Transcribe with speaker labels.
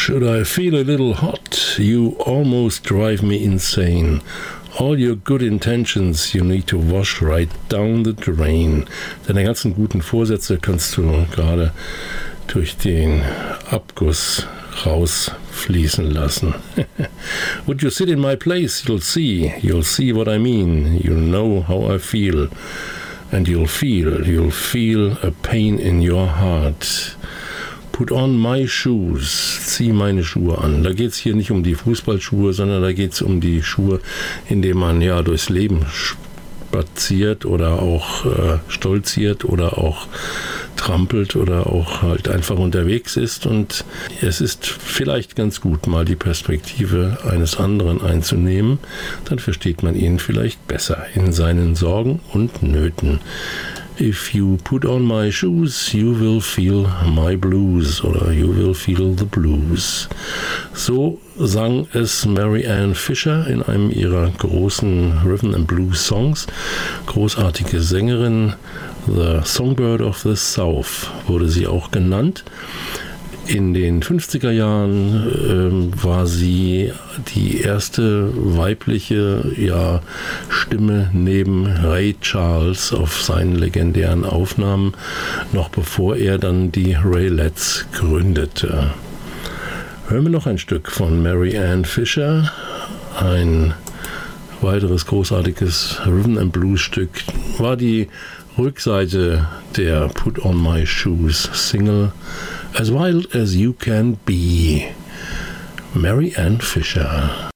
Speaker 1: Should I feel a little hot, you almost drive me insane. All your good intentions you need to wash right down the drain. Deine ganzen guten Vorsätze kannst du gerade durch den Abguss rausfließen lassen. Would you sit in my place? You'll see what I mean. You'll know how I feel. And you'll feel a pain in your heart. Put on my shoes, zieh meine Schuhe an. Da geht es hier nicht um die Fußballschuhe, sondern da geht es um die Schuhe, in denen man ja durchs Leben spaziert oder auch stolziert oder auch trampelt oder auch halt einfach unterwegs ist. Und es ist vielleicht ganz gut, mal die Perspektive eines anderen einzunehmen. Dann versteht man ihn vielleicht besser in seinen Sorgen und Nöten. If you put on my shoes, you will feel my blues oder you will feel the blues. So sang es Mary Ann Fisher in einem ihrer großen Rhythm and Blues Songs. Großartige Sängerin, The Songbird of the South wurde sie auch genannt. In den 50er Jahren war sie die erste weibliche Stimme neben Ray Charles auf seinen legendären Aufnahmen, noch bevor er dann die Raelettes gründete. Hören wir noch ein Stück von Mary Ann Fisher, ein weiteres großartiges Rhythm and Blues Stück, war die Rückseite der Put on My Shoes Single, As Wild as You Can Be, Mary Ann Fisher.